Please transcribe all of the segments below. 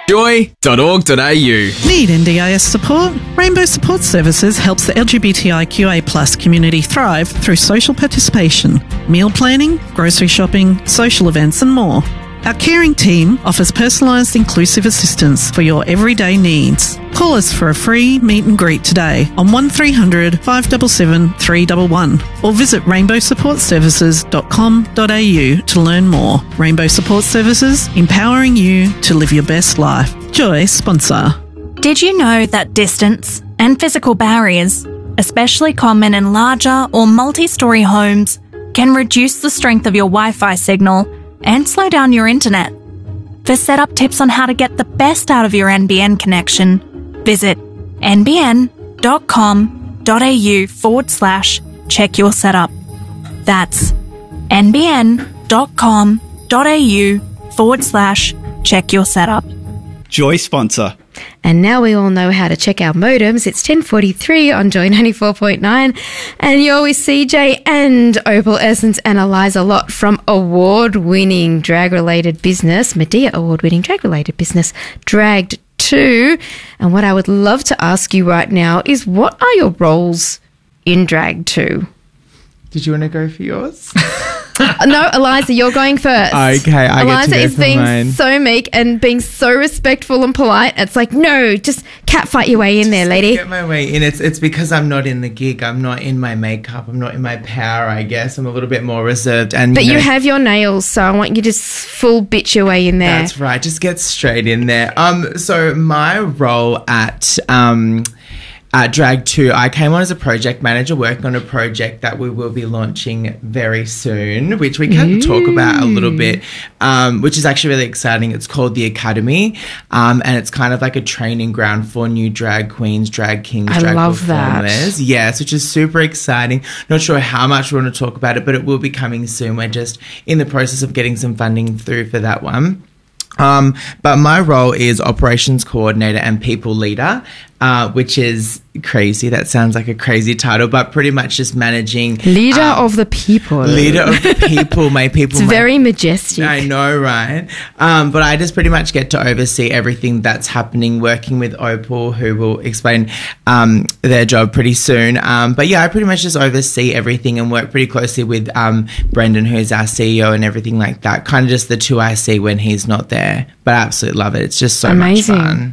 Joy.org.au. Need NDIS support? Rainbow Support Services helps the LGBTIQA+ community thrive through social participation, meal planning, grocery shopping, social events and more. Our caring team offers personalised inclusive assistance for your everyday needs. Call us for a free meet and greet today on 1300 577 311 or visit rainbowsupportservices.com.au to learn more. Rainbow Support Services, empowering you to live your best life. Joy sponsor. Did you know that distance and physical barriers, especially common in larger or multi-storey homes, can reduce the strength of your Wi-Fi signal and slow down your internet? For setup tips on how to get the best out of your NBN connection, visit nbn.com.au/check your setup. That's nbn.com.au/check your setup. Joy sponsor. And now we all know how to check our modems. It's 10:43 on Joy 94.9. And you're with CJ and Opal Essence and Eliza Lott from award-winning drag-related business, Medea award-winning drag-related business, Dragged 2. And what I would love to ask you right now is, what are your roles in Dragged 2? Did you want to go for yours? No, Eliza, you're going first. Okay, Eliza get to go is for being mine. so meek and being so respectful and polite. It's like, no, just catfight your way in there, lady. Get my way in. It's because I'm not in the gig. I'm not in my makeup. I'm not in my power, I guess. I'm a little bit more reserved. And But you have your nails, so I want you to just full bitch your way in there. That's right. Just get straight in there. So my role at Drag 2, I came on as a project manager working on a project that we will be launching very soon, which we can talk about a little bit, which is actually really exciting. It's called The Academy, and it's kind of like a training ground for new drag queens, drag kings, drag performers. That. Yes, which is super exciting. Not sure how much we want to talk about it, but it will be coming soon. We're just in the process of getting some funding through for that one. But my role is operations coordinator and people leader, which is crazy. That sounds like a crazy title, but pretty much just managing... Leader of the people. Leader of the people, my people. It's very majestic. I know, right? But I just pretty much get to oversee everything that's happening, working with Opal, who will explain their job pretty soon. But yeah, I pretty much just oversee everything and work pretty closely with Brendan, who's our CEO, and everything like that. Kind of just the two I see when he's not there. But I absolutely love it. It's just so much fun.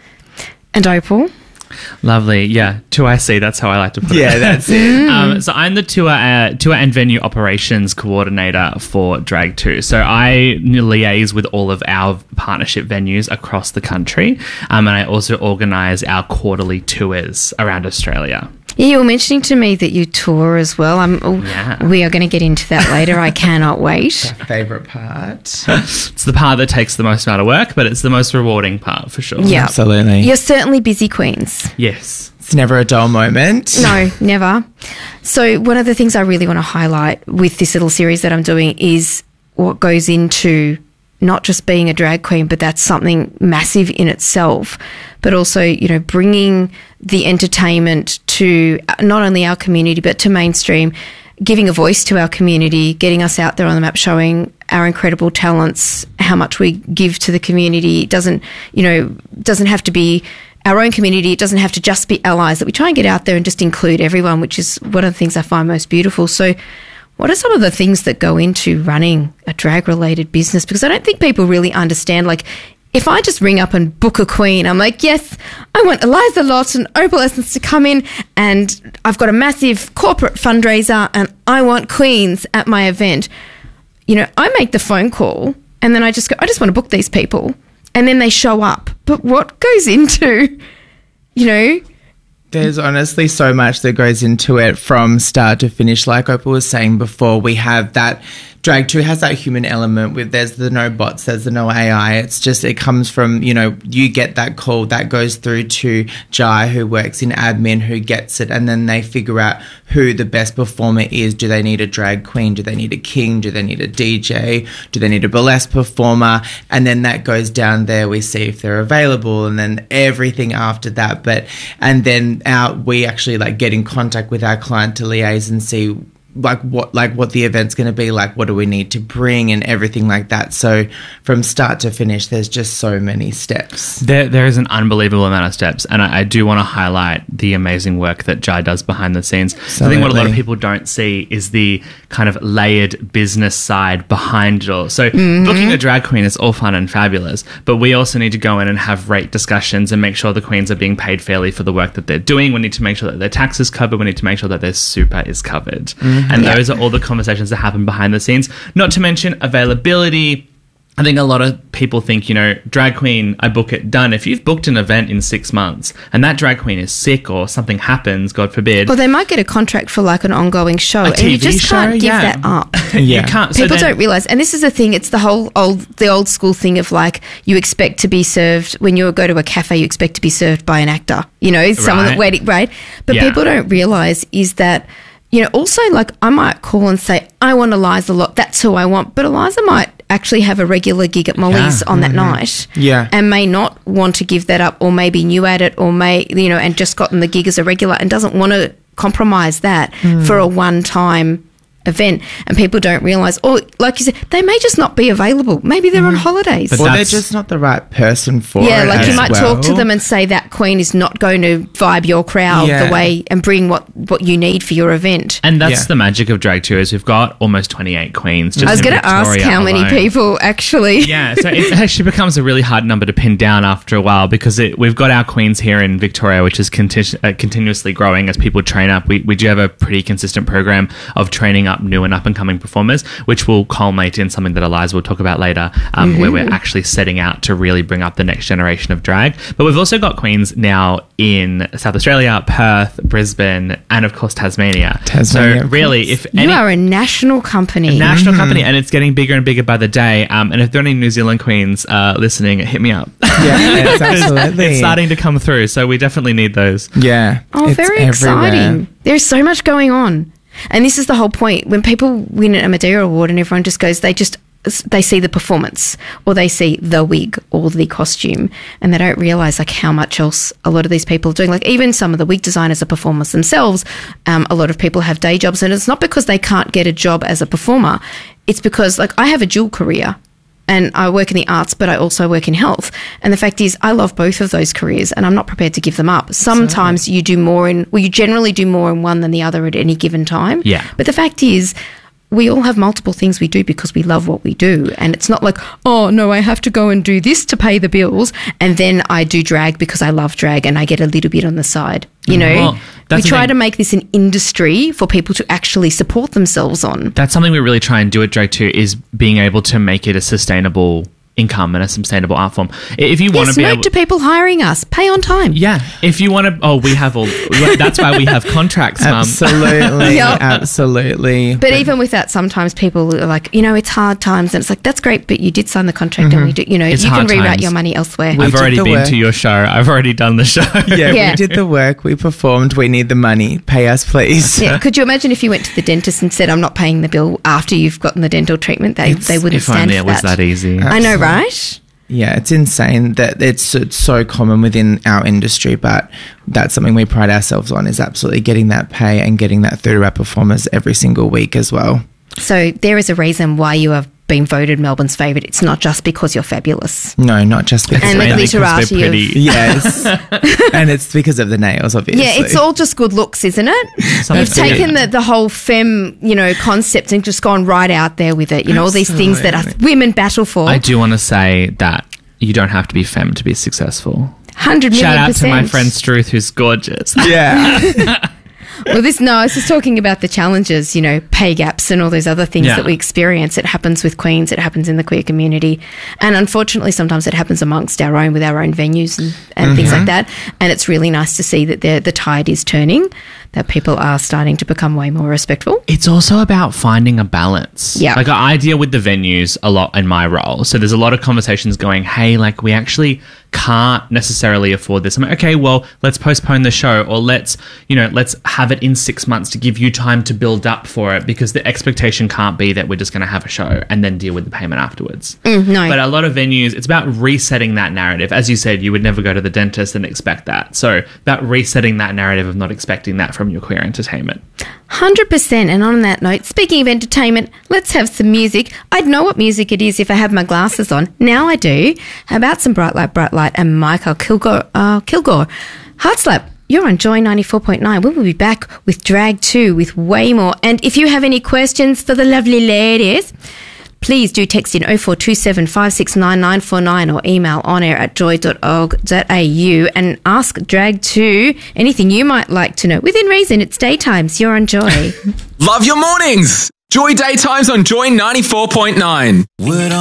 And Opal? Lovely. Yeah, 2IC, that's how I like to put it. Yeah, that's it. So I'm the tour and venue operations coordinator for Drag 2. So I liaise with all of our partnership venues across the country, and I also organise our quarterly tours around Australia. Yeah, you were mentioning to me that you tour as well. We are going to get into that later. I cannot wait. My favourite part. It's the part that takes the most amount of work, but it's the most rewarding part for sure. Yeah, absolutely. You're certainly busy, queens. Yes. It's never a dull moment. No, never. So one of the things I really want to highlight with this little series that I'm doing is what goes into not just being a drag queen, but that's something massive in itself, but also, you know, bringing the entertainment to not only our community, but to mainstream, giving a voice to our community, getting us out there on the map, showing our incredible talents, how much we give to the community. It doesn't have to be our own community. It doesn't have to just be allies, that we try and get out there and just include everyone, which is one of the things I find most beautiful. So what are some of the things that go into running a drag-related business? Because I don't think people really understand, like, if I just ring up and book a queen, I'm like, yes, I want Eliza Lott and Opal Essence to come in, and I've got a massive corporate fundraiser and I want queens at my event. You know, I make the phone call and then I just go, I just want to book these people. And then they show up. But what goes into, you know... There's honestly so much that goes into it from start to finish. Like Opal was saying before, we have that... Drag 2 has that human element with there's the no bots, there's the no AI. It's just, it comes from, you know, you get that call that goes through to Jai, who works in admin, who gets it, and then they figure out who the best performer is. Do they need a drag queen? Do they need a king? Do they need a DJ? Do they need a burlesque performer? And then that goes down there. We see if they're available, and then everything after that. And then we actually like get in contact with our client to liaise and see what the event's going to be like, what do we need to bring and everything like that. So from start to finish, there's just so many steps. There is an unbelievable amount of steps, and I do want to highlight the amazing work that Jai does behind the scenes. So I think what a lot of people don't see is the kind of layered business side behind it all. So booking a drag queen is all fun and fabulous, but we also need to go in and have rate discussions and make sure the queens are being paid fairly for the work that they're doing. We need to make sure that their tax is covered. We need to make sure that their super is covered. And those are all the conversations that happen behind the scenes. Not to mention availability. I think a lot of people think, drag queen, I book it, done. If you've booked an event in 6 months and that drag queen is sick or something happens, God forbid. Or they might get a contract for like an ongoing show, and you just can't give that up. You can't. People don't realise, and this is the thing, it's the old school thing of like, you expect to be served, when you go to a cafe, you expect to be served by an actor, someone that waiting, right? But people don't realise is that, also, like, I might call and say, I want Eliza Lott, that's who I want. But Eliza might actually have a regular gig at Molly's on that night. Yeah. And may not want to give that up, or may be new at it, or may, and just gotten the gig as a regular and doesn't want to compromise that for a one-time event. And people don't realise, or like you said, they may just not be available. Maybe they're on holidays. Or they're just not the right person for it. Yeah, like you might talk to them and say that queen is not going to vibe your crowd the way and bring what you need for your event. And that's the magic of Drag 2 is we've got almost 28 queens. Just I was going to ask how many people actually. Yeah, so it actually becomes a really hard number to pin down after a while, because we've got our queens here in Victoria, which is continuously growing as people train up. We do have a pretty consistent program of training up new and up-and-coming performers, which will culminate in something that Eliza will talk about later, where we're actually setting out to really bring up the next generation of drag. But we've also got queens now in South Australia, Perth, Brisbane, and of course Tasmania. So really, if you are a national company. And it's getting bigger and bigger by the day. And if there are any New Zealand queens listening, hit me up. Yeah, absolutely. It's starting to come through, so we definitely need those. Yeah. Oh, very exciting. There's so much going on. And this is the whole point. When people win a Madeira Award and everyone just goes, they see the performance, or they see the wig or the costume, and they don't realise like how much else a lot of these people are doing. Like even some of the wig designers are performers themselves. A lot of people have day jobs, and it's not because they can't get a job as a performer. It's because like I have a dual career. And I work in the arts, but I also work in health. And the fact is, I love both of those careers, and I'm not prepared to give them up. Sometimes you generally do more in one than the other at any given time. Yeah. But the fact is, we all have multiple things we do because we love what we do. And it's not like, oh, no, I have to go and do this to pay the bills, and then I do drag because I love drag and I get a little bit on the side. We try to make this an industry for people to actually support themselves on. That's something we really try and do at Drag 2, is being able to make it a sustainable income and a sustainable art form. If you want to be to people hiring us, pay on time. Yeah. If you want to, we have all, that's why we have contracts, Mum. Absolutely. Absolutely. But even with that, sometimes people are like, it's hard times. And it's like, that's great, but you did sign the contract and we do, you can rewrite your money elsewhere. I've already been to your show. I've already done the show. Yeah, we did the work. We performed. We need the money. Pay us, please. Yeah. Could you imagine if you went to the dentist and said, I'm not paying the bill after you've gotten the dental treatment? They wouldn't stand for that. If only it was that easy. I know, right? Yeah, it's insane that it's so common within our industry, but that's something we pride ourselves on, is absolutely getting that pay and getting that through to our performers every single week as well. So there is a reason why you have been voted Melbourne's favourite. It's not just because you're fabulous. No, not just because and the glitterati of yes, and it's because of the nails, obviously. Yeah, it's all just good looks, isn't it? You've taken the whole femme, concept and just gone right out there with it. All these things that women battle for. I do want to say that you don't have to be femme to be successful. 100 million%. Shout out to my friend Struth, who's gorgeous. Yeah. Well, I was just talking about the challenges, pay gaps and all those other things that we experience. It happens with queens, it happens in the queer community. And unfortunately, sometimes it happens amongst our own, with our own venues and things like that. And it's really nice to see that the tide is turning, that people are starting to become way more respectful. It's also about finding a balance. Yeah. Like I deal with the venues a lot in my role. So there's a lot of conversations going, hey, like we actually can't necessarily afford this. I'm like, okay, well, let's postpone the show, or let's have it in 6 months to give you time to build up for it, because the expectation can't be that we're just going to have a show and then deal with the payment afterwards. No. But a lot of venues, it's about resetting that narrative. As you said, you would never go to the dentist and expect that. So about resetting that narrative of not expecting that from from your queer entertainment. 100%. And on that note, speaking of entertainment, let's have some music. I'd know what music it is if I had my glasses on. Now I do. How about some Bright Light and Michael Kilgore. Heart Slap. You're on Joy 94.9. We will be back with Drag 2 with way more. And if you have any questions for the lovely ladies, please do text in 0427 569949 or email onair@joy.org.au and ask Drag 2 anything you might like to know. Within reason, it's daytimes. You're on Joy. Love your mornings. Joy Daytimes on Joy 94.9.